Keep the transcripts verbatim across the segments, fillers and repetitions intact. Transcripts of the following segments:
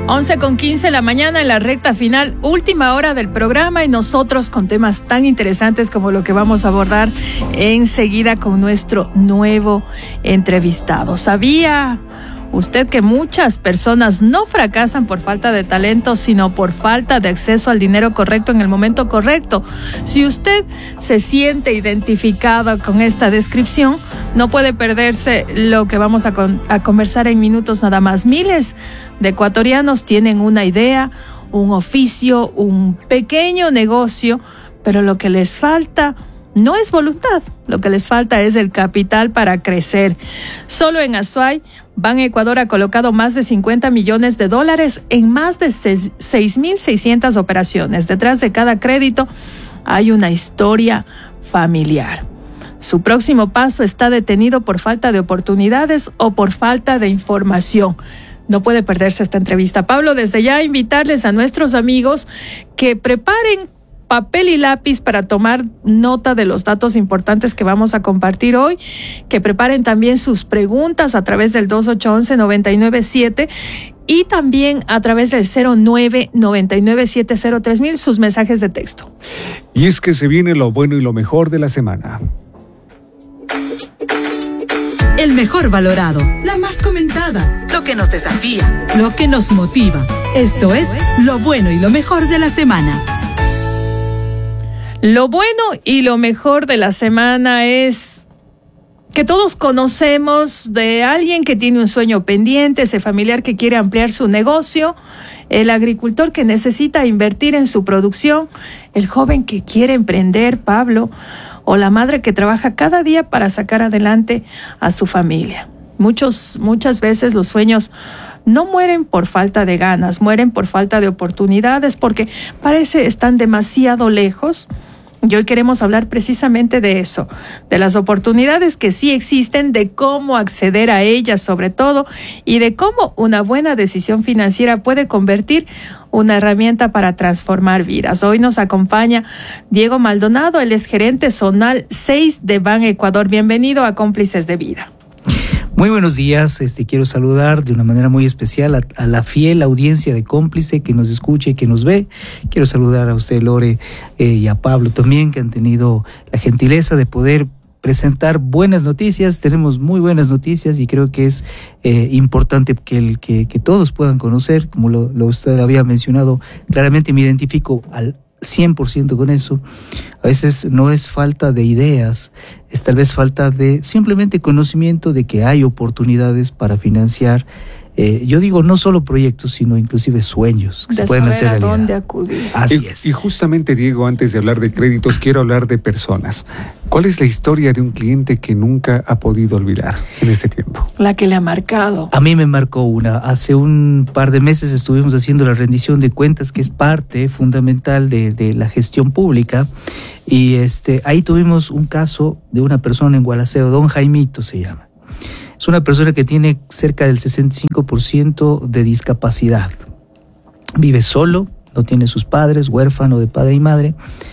once con quince de la mañana en la recta final, última hora del programa, y nosotros con temas tan interesantes como lo que vamos a abordar enseguida con nuestro nuevo entrevistado. ¿Sabía usted que muchas personas no fracasan por falta de talento, sino por falta de acceso al dinero correcto en el momento correcto? Si usted se siente identificado con esta descripción, no puede perderse lo que vamos a, con, a conversar en minutos nada más. Miles de ecuatorianos tienen una idea, un oficio, un pequeño negocio, pero lo que les falta no es voluntad, lo que les falta es el capital para crecer. Solo en Azuay, Ban Ecuador ha colocado más de cincuenta millones de dólares en más de seis mil seiscientas operaciones. Detrás de cada crédito hay una historia familiar. Su próximo paso está detenido por falta de oportunidades o por falta de información. No puede perderse esta entrevista. Pablo, desde ya invitarles a nuestros amigos que preparen papel y lápiz para tomar nota de los datos importantes que vamos a compartir hoy, que preparen también sus preguntas a través del dos ocho uno uno, nueve nueve siete y también a través del cero nueve, nueve nueve siete cero tres mil sus mensajes de texto. Y es que se viene lo bueno y lo mejor de la semana. El mejor valorado, la más comentada, lo que nos desafía, lo que nos motiva. Esto es lo bueno y lo mejor de la semana. Lo bueno y lo mejor de la semana es que todos conocemos de alguien que tiene un sueño pendiente, ese familiar que quiere ampliar su negocio, el agricultor que necesita invertir en su producción, el joven que quiere emprender, Pablo, o la madre que trabaja cada día para sacar adelante a su familia. Muchos, muchas veces los sueños no mueren por falta de ganas, mueren por falta de oportunidades, porque parece están demasiado lejos. Y hoy queremos hablar precisamente de eso, de las oportunidades que sí existen, de cómo acceder a ellas sobre todo, y de cómo una buena decisión financiera puede convertir una herramienta para transformar vidas. Hoy nos acompaña Diego Maldonado, él es gerente zonal seis de Ban Ecuador. Bienvenido a Cómplices de Vida. Muy buenos días, este, quiero saludar de una manera muy especial a, a la fiel audiencia de Cómplice que nos escucha y que nos ve. Quiero saludar a usted, Lore, eh, y a Pablo también, que han tenido la gentileza de poder presentar buenas noticias. Tenemos muy buenas noticias y creo que es eh, importante que, el, que, que todos puedan conocer, como lo, lo usted había mencionado. Claramente me identifico al cien por ciento con eso. A veces no es falta de ideas, es tal vez falta de simplemente conocimiento de que hay oportunidades para financiar, eh, yo digo no solo proyectos, sino inclusive sueños que de se pueden hacer realidad. ¿Dónde acudir? Así y, es. Y justamente, Diego, antes de hablar de créditos, quiero hablar de personas. ¿Cuál es la historia de un cliente que nunca ha podido olvidar en este tiempo? La que le ha marcado. A mí me marcó una. Hace un par de meses estuvimos haciendo la rendición de cuentas, que es parte fundamental de, de la gestión pública. Y este, ahí tuvimos un caso de una persona en Gualaceo, don Jaimito se llama. Es una persona que tiene cerca del sesenta y cinco por ciento de discapacidad. Vive solo, no tiene sus padres, huérfano de padre y madre,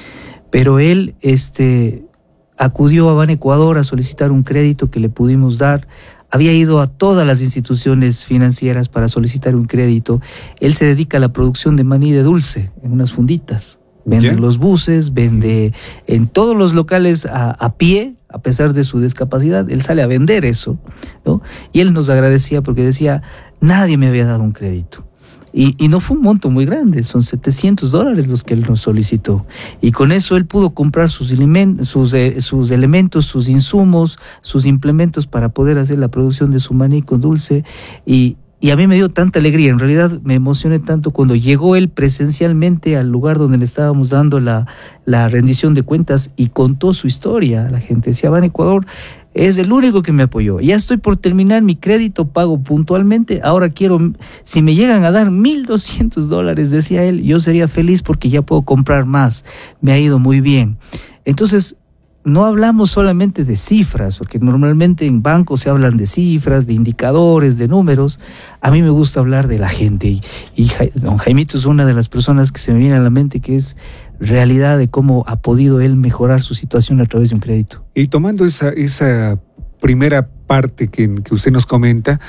pero él este, acudió a Ban Ecuador a solicitar un crédito que le pudimos dar. Había ido a todas las instituciones financieras para solicitar un crédito. Él se dedica a la producción de maní de dulce en unas funditas. Vende en los buses, vende en todos los locales a, a pie, a pesar de su discapacidad. Él sale a vender eso, ¿no? Y él nos agradecía porque decía, nadie me había dado un crédito. Y, y no fue un monto muy grande, son setecientos dólares los que él nos solicitó. Y con eso él pudo comprar sus, elementos, sus, eh, sus elementos, sus insumos, sus implementos para poder hacer la producción de su maní con dulce. Y, y a mí me dio tanta alegría, en realidad me emocioné tanto cuando llegó él presencialmente al lugar donde le estábamos dando la, la rendición de cuentas y contó su historia. La gente decía, Ban Ecuador es el único que me apoyó. Ya estoy por terminar mi crédito, pago puntualmente. Ahora quiero, si me llegan a dar mil doscientos dólares, decía él, yo sería feliz porque ya puedo comprar más. Me ha ido muy bien. Entonces, no hablamos solamente de cifras, porque normalmente en bancos se hablan de cifras, de indicadores, de números. A mí me gusta hablar de la gente. Y, y don Jaimito es una de las personas que se me viene a la mente, que es realidad de cómo ha podido él mejorar su situación a través de un crédito. Y tomando esa, esa primera parte que, que usted nos comenta,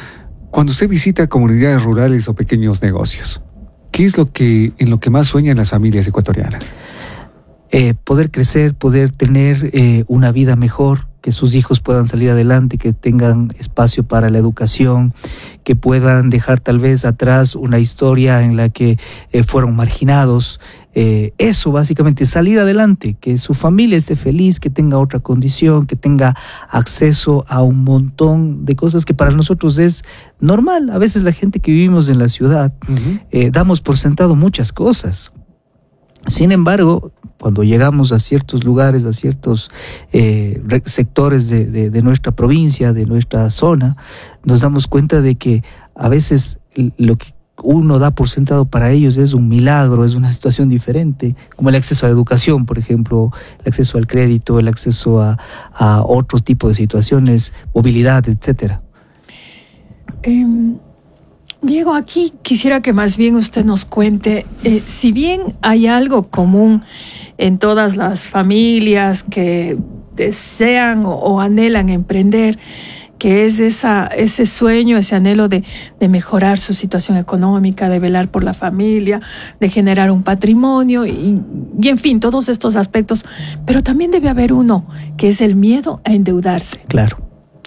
Cuando usted visita comunidades rurales o pequeños negocios, ¿qué es lo que en lo que más sueñan las familias ecuatorianas? Eh, poder crecer, poder tener eh, una vida mejor, que sus hijos puedan salir adelante, que tengan espacio para la educación, que puedan dejar tal vez atrás una historia en la que eh, fueron marginados. Eh, eso básicamente, salir adelante, que su familia esté feliz, que tenga otra condición, que tenga acceso a un montón de cosas que para nosotros es normal. A veces la gente que vivimos en la ciudad uh-huh. eh, damos por sentado muchas cosas. Sin embargo, cuando llegamos a ciertos lugares, a ciertos eh, sectores de, de, de nuestra provincia, de nuestra zona, nos damos cuenta de que a veces lo que uno da por sentado para ellos es un milagro, es una situación diferente, como el acceso a la educación, por ejemplo, el acceso al crédito, el acceso a, a otro tipo de situaciones, movilidad, etcétera. Eh... Diego, aquí quisiera que más bien usted nos cuente, eh, si bien hay algo común en todas las familias que desean o, o anhelan emprender, que es esa, ese sueño, ese anhelo de, de mejorar su situación económica, de velar por la familia, de generar un patrimonio y, y en fin, todos estos aspectos, pero también debe haber uno, que es el miedo a endeudarse. Claro.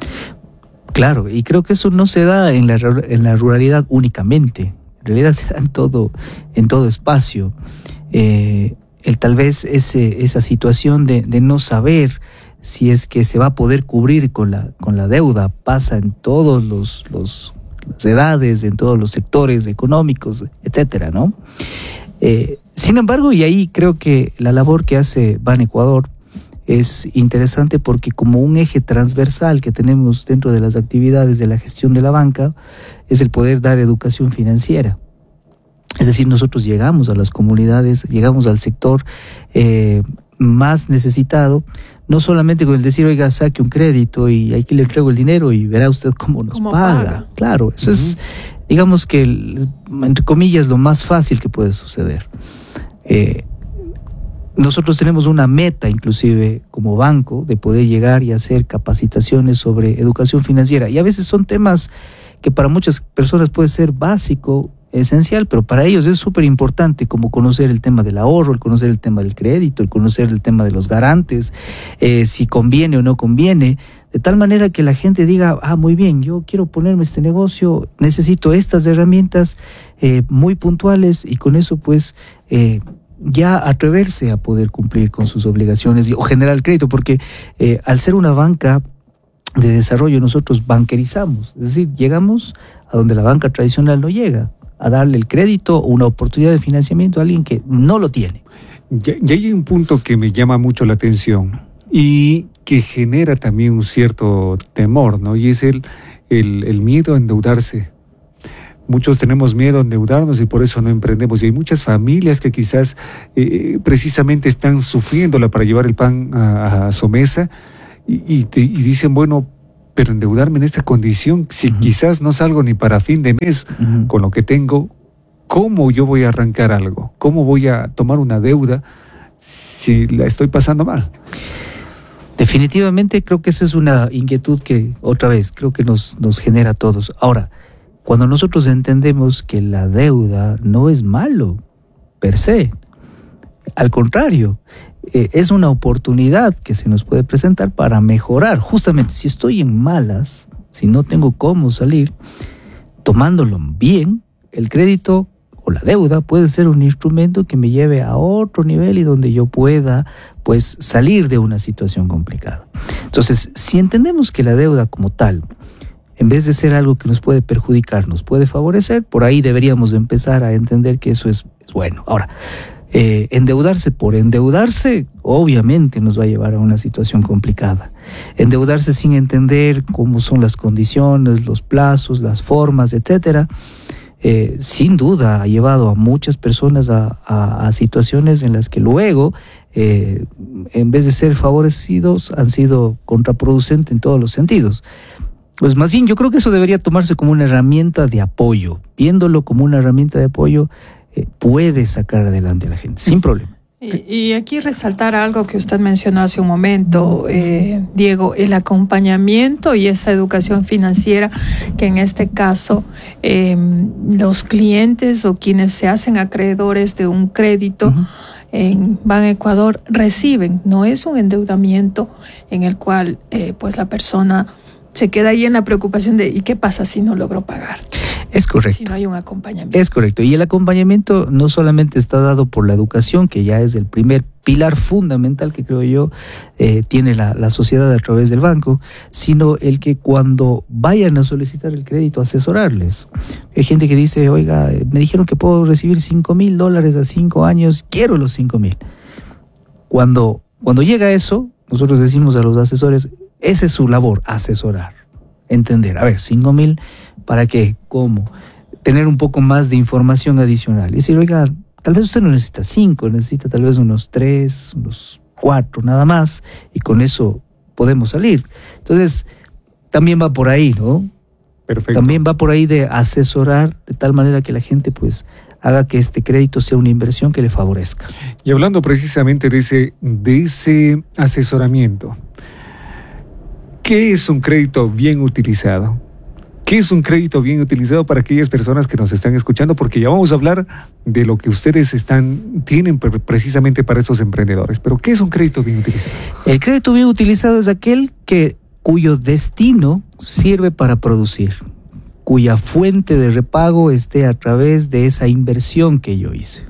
Claro, y creo que eso no se da en la, en la ruralidad únicamente, en realidad se da en todo, en todo espacio. Eh, el, tal vez ese, esa situación de, de no saber si es que se va a poder cubrir con la, con la deuda pasa en todos los, los las edades, en todos los sectores económicos, etcétera, ¿no? Eh, sin embargo, y ahí creo que la labor que hace Ban Ecuador es interesante porque como un eje transversal que tenemos dentro de las actividades de la gestión de la banca es el poder dar educación financiera. Es decir, nosotros llegamos a las comunidades, llegamos al sector eh, más necesitado, no solamente con el decir, oiga, saque un crédito y aquí le entrego el dinero y verá usted cómo nos ¿Cómo paga? paga? Claro, eso uh-huh. es, digamos que, entre comillas, lo más fácil que puede suceder. Eh, Nosotros tenemos una meta, inclusive, como banco, de poder llegar y hacer capacitaciones sobre educación financiera. Y a veces son temas que para muchas personas puede ser básico, esencial, pero para ellos es súper importante, como conocer el tema del ahorro, el conocer el tema del crédito, el conocer el tema de los garantes, eh, si conviene o no conviene, de tal manera que la gente diga, ah, muy bien, yo quiero ponerme este negocio, necesito estas herramientas eh, muy puntuales y con eso, pues, eh, ya atreverse a poder cumplir con sus obligaciones o generar el crédito, porque eh, al ser una banca de desarrollo nosotros banquerizamos, es decir, llegamos a donde la banca tradicional no llega, a darle el crédito o una oportunidad de financiamiento a alguien que no lo tiene. Ya, ya hay un punto que me llama mucho la atención y que genera también un cierto temor, ¿no? Y es el, el, el miedo a endeudarse. Muchos tenemos miedo a endeudarnos y por eso no emprendemos. Y hay muchas familias que quizás eh, precisamente están sufriéndola para llevar el pan a, a su mesa y, y, te, y dicen, bueno, pero endeudarme en esta condición, si uh-huh. quizás no salgo ni para fin de mes uh-huh. con lo que tengo, ¿cómo yo voy a arrancar algo? ¿Cómo voy a tomar una deuda si la estoy pasando mal? Definitivamente creo que esa es una inquietud que, otra vez, creo que nos, nos genera a todos. Ahora, cuando nosotros entendemos que la deuda no es malo per se, al contrario, eh, es una oportunidad que se nos puede presentar para mejorar. Justamente, si estoy en malas, si no tengo cómo salir, tomándolo bien, el crédito o la deuda puede ser un instrumento que me lleve a otro nivel y donde yo pueda, pues, salir de una situación complicada. Entonces, si entendemos que la deuda como tal, en vez de ser algo que nos puede perjudicar, nos puede favorecer, por ahí deberíamos empezar a entender que eso es, es bueno. Ahora, eh, endeudarse por endeudarse, obviamente nos va a llevar a una situación complicada. Endeudarse sin entender cómo son las condiciones, los plazos, las formas, etcétera, eh, sin duda ha llevado a muchas personas a, a, a situaciones en las que luego, eh, en vez de ser favorecidos, han sido contraproducentes en todos los sentidos. Pues más bien yo creo que eso debería tomarse como una herramienta de apoyo. Viéndolo como una herramienta de apoyo, eh, puede sacar adelante a la gente, sin problema. Y, y aquí resaltar algo que usted mencionó hace un momento, eh, Diego, el acompañamiento y esa educación financiera que en este caso eh, los clientes o quienes se hacen acreedores de un crédito uh-huh. en Ban Ecuador reciben. No es un endeudamiento en el cual eh, pues la persona se queda ahí en la preocupación de ¿y qué pasa si no logro pagar? Es correcto. Si no hay un acompañamiento. Es correcto. Y el acompañamiento no solamente está dado por la educación, que ya es el primer pilar fundamental que creo yo eh, tiene la, la sociedad a través del banco, sino el que cuando vayan a solicitar el crédito, asesorarles. Hay gente que dice, oiga, me dijeron que puedo recibir cinco mil dólares a cinco años, quiero los cinco mil. Cuando, cuando llega eso, nosotros decimos a los asesores, esa es su labor, asesorar, entender. A ver, cinco mil, ¿para qué? ¿Cómo? Tener un poco más de información adicional. Y decir, oiga, tal vez usted no necesita cinco, necesita tal vez unos tres, unos cuatro, nada más, y con eso podemos salir. Entonces, también va por ahí, ¿no? Perfecto. También va por ahí de asesorar de tal manera que la gente, pues, haga que este crédito sea una inversión que le favorezca. Y hablando precisamente de ese, de ese asesoramiento, ¿qué es un crédito bien utilizado? ¿Qué es un crédito bien utilizado para aquellas personas que nos están escuchando? Porque ya vamos a hablar de lo que ustedes están tienen precisamente para estos emprendedores. Pero ¿qué es un crédito bien utilizado? El crédito bien utilizado es aquel que, cuyo destino sirve para producir, cuya fuente de repago esté a través de esa inversión que yo hice.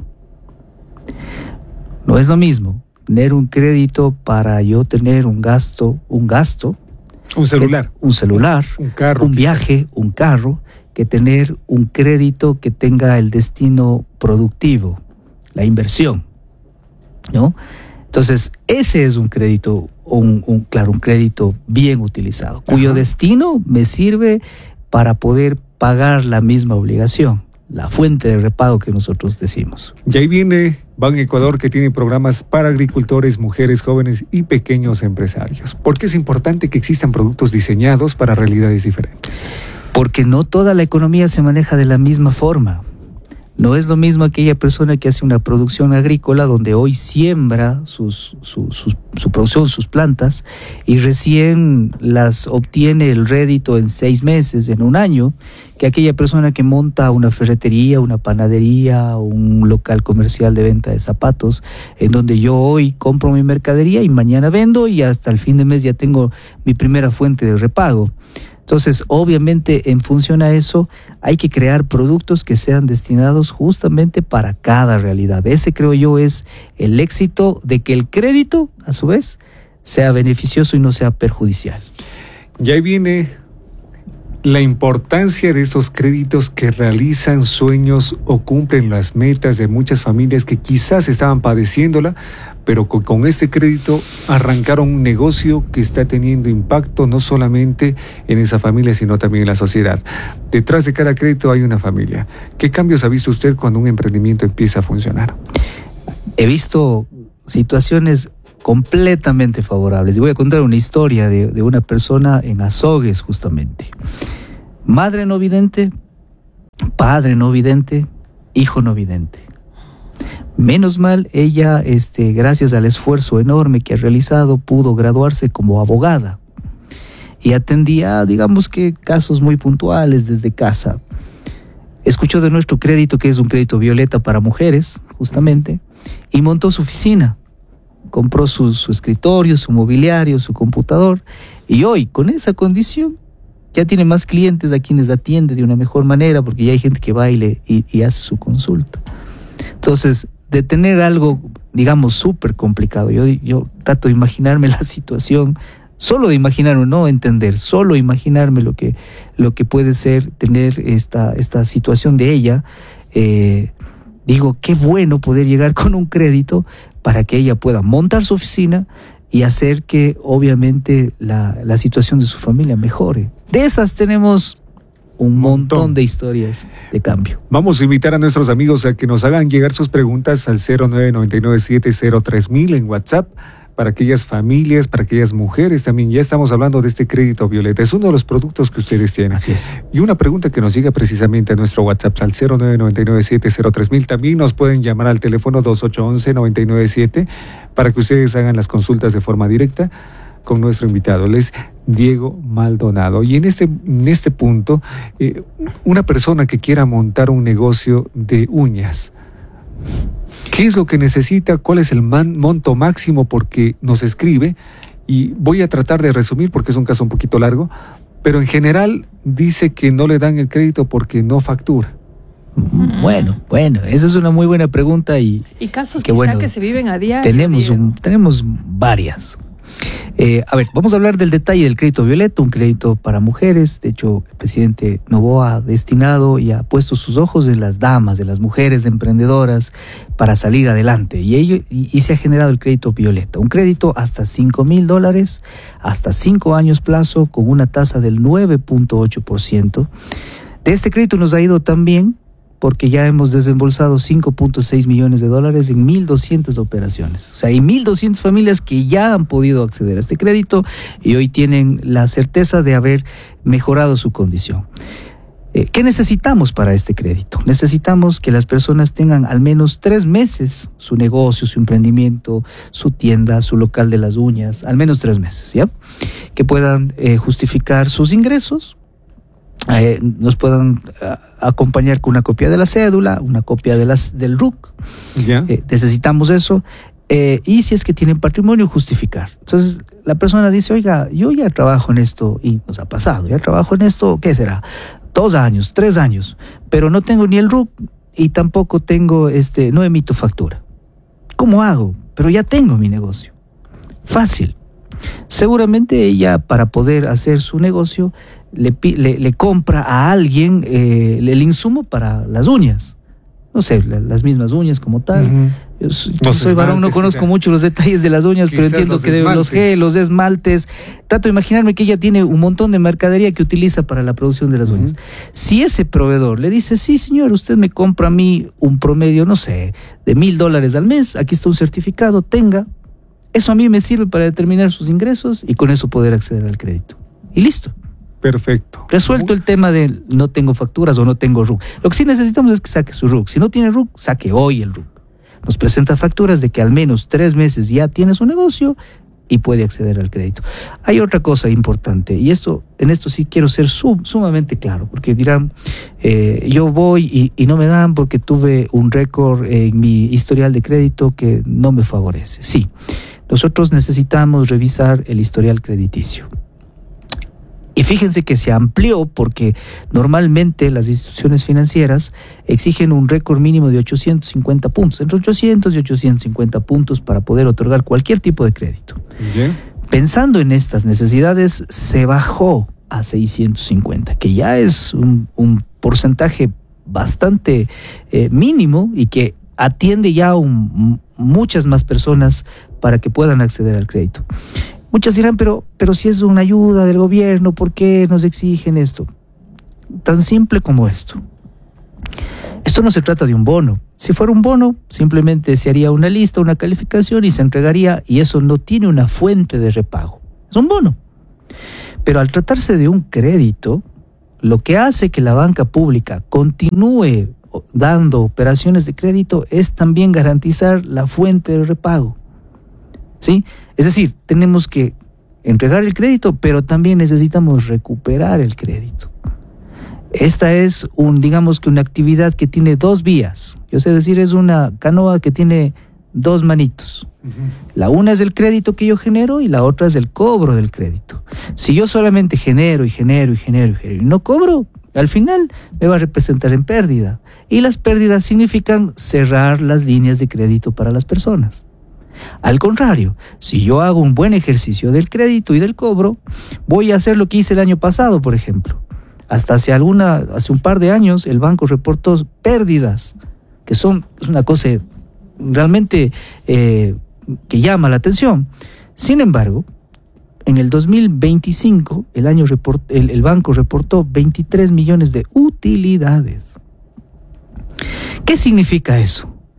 No es lo mismo tener un crédito para yo tener un gasto, un gasto, Un celular. Que, un celular, un carro. Un viaje, quizá. un carro, que tener un crédito que tenga el destino productivo, la inversión, ¿no? Entonces, ese es un crédito, un, un, claro, un crédito bien utilizado, cuyo Ajá. destino me sirve para poder pagar la misma obligación, la fuente de repago que nosotros decimos. Y ahí viene Ban Ecuador, que tiene programas para agricultores, mujeres, jóvenes y pequeños empresarios. ¿Por qué es importante que existan productos diseñados para realidades diferentes? Porque no toda la economía se maneja de la misma forma. No es lo mismo aquella persona que hace una producción agrícola donde hoy siembra sus, su, su, su producción, sus plantas, y recién las obtiene el rédito en seis meses, en un año, que aquella persona que monta una ferretería, una panadería, un local comercial de venta de zapatos, en donde yo hoy compro mi mercadería y mañana vendo y hasta el fin de mes ya tengo mi primera fuente de repago. Entonces, obviamente, en función a eso, hay que crear productos que sean destinados justamente para cada realidad. Ese, creo yo, es el éxito de que el crédito, a su vez, sea beneficioso y no sea perjudicial. Y ahí viene la importancia de esos créditos que realizan sueños o cumplen las metas de muchas familias que quizás estaban padeciéndola, pero con, con este crédito arrancaron un negocio que está teniendo impacto no solamente en esa familia, sino también en la sociedad. Detrás de cada crédito hay una familia. ¿Qué cambios ha visto usted cuando un emprendimiento empieza a funcionar? He visto situaciones completamente favorables. Y voy a contar una historia de, de una persona en Azogues, justamente. Madre no vidente, padre no vidente, hijo no vidente. Menos mal, ella, este, gracias al esfuerzo enorme que ha realizado, pudo graduarse como abogada. Y atendía, digamos que, casos muy puntuales desde casa. Escuchó de nuestro crédito, que es un crédito violeta para mujeres, justamente, y montó su oficina. Compró su, su escritorio, su mobiliario, su computador, y hoy, con esa condición, ya tiene más clientes a quienes atiende de una mejor manera, porque ya hay gente que va y, le, y, y hace su consulta. Entonces, de tener algo, digamos, súper complicado, yo, yo trato de imaginarme la situación, solo de imaginarme, no entender, solo imaginarme lo que, lo que puede ser tener esta, esta situación de ella. Eh, digo, qué bueno poder llegar con un crédito para que ella pueda montar su oficina y hacer que, obviamente, la, la situación de su familia mejore. De esas tenemos un montón. montón de historias de cambio. Vamos a invitar a nuestros amigos a que nos hagan llegar sus preguntas al cero nueve nueve nueve siete cero tres mil en WhatsApp para aquellas familias, para aquellas mujeres también. Ya estamos hablando de este crédito Violeta. Es uno de los productos que ustedes tienen. Así es. Y una pregunta que nos llega precisamente a nuestro WhatsApp al cero nueve nueve nueve siete cero tres mil. También nos pueden llamar al teléfono dos ocho uno uno nueve nueve siete para que ustedes hagan las consultas de forma directa con nuestro invitado. Él es Diego Maldonado. Y en este, en este punto, eh, una persona que quiera montar un negocio de uñas, ¿qué es lo que necesita? ¿Cuál es el man, monto máximo? Porque nos escribe, y voy a tratar de resumir porque es un caso un poquito largo, pero en general dice que no le dan el crédito porque no factura. Bueno, bueno, esa es una muy buena pregunta y... Y casos que, quizá bueno, que se viven a diario. Tenemos, un, tenemos varias. Eh, a ver, vamos a hablar del detalle del crédito Violeta, un crédito para mujeres. De hecho, el presidente Noboa ha destinado y ha puesto sus ojos en las damas, de las mujeres emprendedoras para salir adelante. Y, ello, y, y se ha generado el crédito Violeta, un crédito hasta cinco mil dólares, hasta cinco años plazo, con una tasa del nueve punto ocho por ciento. De este crédito nos ha ido tan bien porque ya hemos desembolsado cinco punto seis millones de dólares en mil doscientas operaciones. O sea, hay mil doscientas familias que ya han podido acceder a este crédito y hoy tienen la certeza de haber mejorado su condición. Eh, ¿Qué necesitamos para este crédito? Necesitamos que las personas tengan al menos tres meses su negocio, su emprendimiento, su tienda, su local de las uñas, al menos tres meses, ¿ya? Que puedan eh, justificar sus ingresos. Eh, nos puedan uh, acompañar con una copia de la cédula, una copia de las, del R U C. ¿Ya? Eh, necesitamos eso. Eh, y si es que tienen patrimonio, justificar. Entonces, la persona dice, oiga, yo ya trabajo en esto, y nos ha pasado, ya trabajo en esto, ¿qué será? Dos años, tres años, pero no tengo ni el R U C y tampoco tengo, este, no emito factura. ¿Cómo hago? Pero ya tengo mi negocio. Fácil. Seguramente ella, para poder hacer su negocio, Le, le, le compra a alguien eh, el insumo para las uñas. No sé, la, las mismas uñas como tal. Uh-huh. Yo, yo soy varón, no conozco quizás mucho los detalles de las uñas, pero entiendo que deben los gel, los esmaltes. Trato de imaginarme que ella tiene un montón de mercadería que utiliza para la producción de las uñas. Uh-huh. Si ese proveedor le dice, sí señor, usted me compra a mí un promedio, no sé, de mil dólares al mes, aquí está un certificado, tenga. Eso a mí me sirve para determinar sus ingresos y con eso poder acceder al crédito. Y listo. Perfecto. Resuelto el tema de no tengo facturas o no tengo R U C. Lo que sí necesitamos es que saque su R U C. Si no tiene R U C, saque hoy el R U C. Nos presenta facturas de que al menos tres meses ya tiene su negocio y puede acceder al crédito. Hay otra cosa importante, y esto, en esto sí quiero ser sum, sumamente claro, porque dirán, eh, yo voy y, y no me dan porque tuve un récord en mi historial de crédito que no me favorece. Sí, nosotros necesitamos revisar el historial crediticio. Y fíjense que se amplió porque normalmente las instituciones financieras exigen un récord mínimo de ochocientos cincuenta puntos, entre ochocientos y ochocientos cincuenta puntos para poder otorgar cualquier tipo de crédito. Bien. Pensando en estas necesidades, se bajó a seiscientos cincuenta, que ya es un, un porcentaje bastante eh, mínimo y que atiende ya a un, muchas más personas para que puedan acceder al crédito. Muchas dirán, pero, pero si es una ayuda del gobierno, ¿por qué nos exigen esto? Tan simple como esto. Esto no se trata de un bono. Si fuera un bono, simplemente se haría una lista, una calificación y se entregaría, y eso no tiene una fuente de repago. Es un bono. Pero al tratarse de un crédito, lo que hace que la banca pública continúe dando operaciones de crédito es también garantizar la fuente de repago. ¿Sí? Es decir, tenemos que entregar el crédito, pero también necesitamos recuperar el crédito. Esta es un, digamos que una actividad que tiene dos vías. Yo sé decir, es una canoa que tiene dos manitos. Uh-huh. La una es el crédito que yo genero y la otra es el cobro del crédito. Si yo solamente genero y genero y genero y genero y no cobro, al final me va a representar en pérdida. Y las pérdidas significan cerrar las líneas de crédito para las personas. Al contrario, si yo hago un buen ejercicio del crédito y del cobro, voy a hacer lo que hice el año pasado, por ejemplo. Hasta hace alguna, hace un par de años, el banco reportó pérdidas, que son es una cosa realmente eh, que llama la atención. Sin embargo, en el dos mil veinticinco, el, año report, el, el banco reportó veintitrés millones de utilidades. ¿Qué significa eso?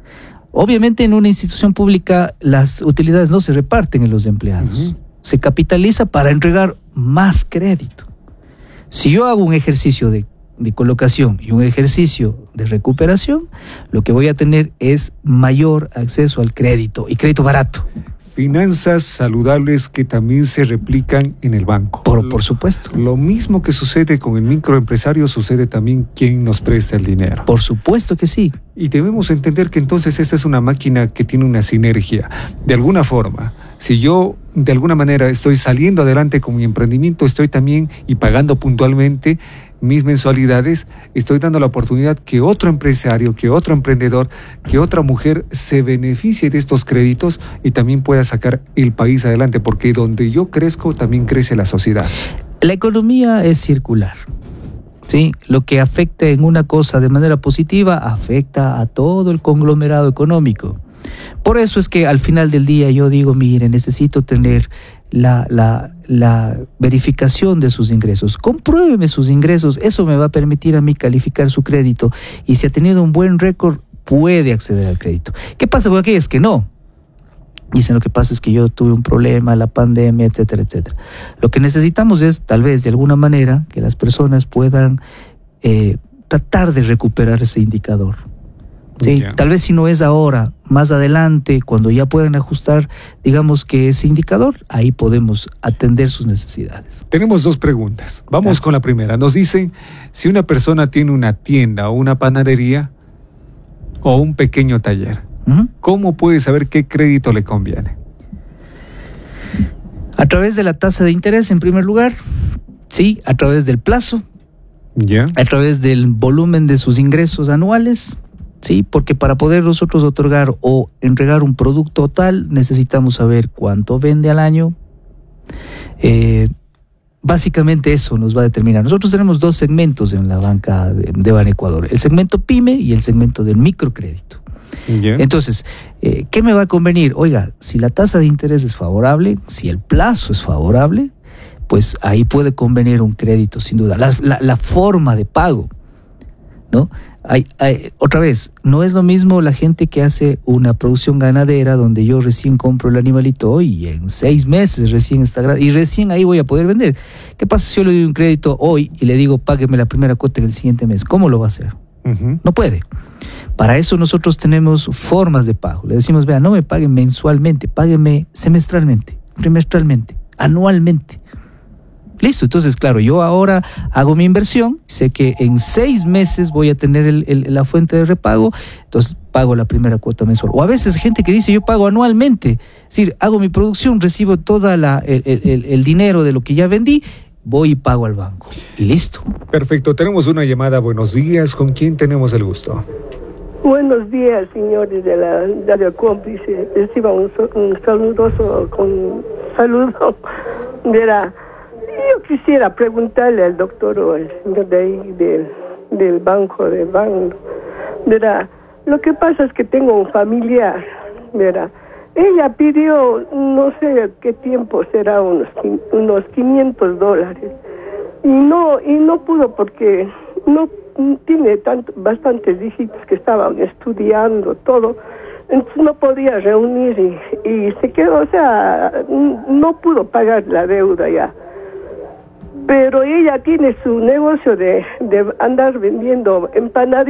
Obviamente en una institución pública las utilidades no se reparten en los empleados. Uh-huh. Se capitaliza para entregar más crédito. Si yo hago un ejercicio de, de colocación y un ejercicio de recuperación, lo que voy a tener es mayor acceso al crédito y crédito barato. Finanzas saludables que también se replican en el banco. Por, por supuesto. Lo mismo que sucede con el microempresario sucede también quien nos presta el dinero. Por supuesto que sí. Y debemos entender que entonces esta es una máquina que tiene una sinergia. De alguna forma, si yo de alguna manera estoy saliendo adelante con mi emprendimiento, estoy también y pagando puntualmente mis mensualidades, estoy dando la oportunidad que otro empresario, que otro emprendedor, que otra mujer se beneficie de estos créditos y también pueda sacar el país adelante, porque donde yo crezco también crece la sociedad. La economía es circular. ¿Sí? Lo que afecta en una cosa de manera positiva afecta a todo el conglomerado económico. Por eso es que al final del día yo digo, mire, necesito tener la, la, la verificación de sus ingresos. Compruébeme sus ingresos, eso me va a permitir a mí calificar su crédito. Y si ha tenido un buen récord, puede acceder al crédito. ¿Qué pasa con aquellos que no? Dicen, lo que pasa es que yo tuve un problema, la pandemia, etcétera, etcétera. Lo que necesitamos es, tal vez, de alguna manera, que las personas puedan eh, tratar de recuperar ese indicador. ¿Sí? Yeah. Tal vez si no es ahora, más adelante, cuando ya puedan ajustar, digamos que ese indicador, ahí podemos atender sus necesidades. Tenemos dos preguntas. Vamos yeah. con la primera. Nos dicen, si una persona tiene una tienda o una panadería o un pequeño taller, uh-huh. ¿cómo puede saber qué crédito le conviene? A través de la tasa de interés, en primer lugar, sí, a través del plazo, yeah. a través del volumen de sus ingresos anuales. Sí, porque para poder nosotros otorgar o entregar un producto tal, necesitamos saber cuánto vende al año. Eh, básicamente eso nos va a determinar. Nosotros tenemos dos segmentos en la banca de, de Banecuador, el segmento PYME y el segmento del microcrédito. Yeah. Entonces, eh, ¿qué me va a convenir? Oiga, si la tasa de interés es favorable, si el plazo es favorable, pues ahí puede convenir un crédito sin duda. La, la, la forma de pago, ¿no? Hay, hay, otra vez, no es lo mismo la gente que hace una producción ganadera donde yo recién compro el animalito y en seis meses recién está y recién ahí voy a poder vender. ¿Qué pasa si yo le doy un crédito hoy y le digo págueme la primera cuota en el siguiente mes? ¿Cómo lo va a hacer? Uh-huh. No puede. Para eso nosotros tenemos formas de pago. Le decimos, vea, no me paguen mensualmente, págueme semestralmente, trimestralmente, anualmente. Listo, entonces claro, yo ahora hago mi inversión, sé que en seis meses voy a tener el, el, la fuente de repago, entonces pago la primera cuota mensual. O a veces gente que dice yo pago anualmente, es decir, hago mi producción, recibo todo el, el, el dinero de lo que ya vendí, voy y pago al banco. Y listo. Perfecto, tenemos una llamada, buenos días, ¿con quién tenemos el gusto? Buenos días, señores de la Radio Cómplice, reciba un, un saludoso con saludo de la... Yo quisiera preguntarle al doctor o al señor de ahí del, del banco de Banco, ¿verdad? Lo que pasa es que tengo un familiar, ¿verdad? Ella pidió, no sé qué tiempo será, unos, unos quinientos dólares. Y no, y no pudo porque no tiene tanto, bastantes dígitos que estaban estudiando, todo. Entonces no podía reunir y, y se quedó, o sea, no pudo pagar la deuda ya. Pero ella tiene su negocio de, de andar vendiendo empanadas.